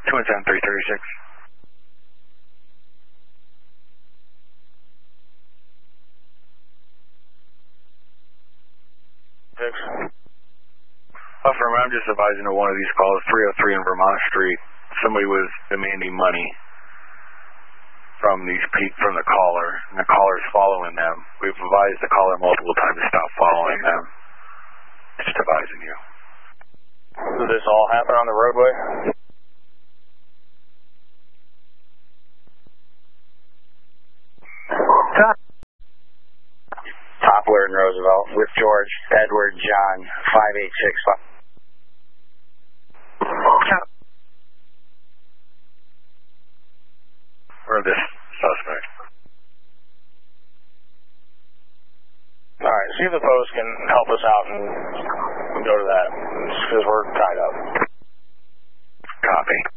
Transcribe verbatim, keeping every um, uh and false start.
two one seven three three six. Six. Affirmative, I'm just advising of one of these calls, three oh three on Vermont Street. Somebody was demanding money from these pe- from the caller, and the caller's following them. We've advised the caller multiple times to stop following them. Just advising you. Did this all happen on the roadway? Toppler and Roosevelt with George, Edward, John, five eight six five. Or this suspect. All right, see if the post can help us out and go to that, because we're tied up. Copy.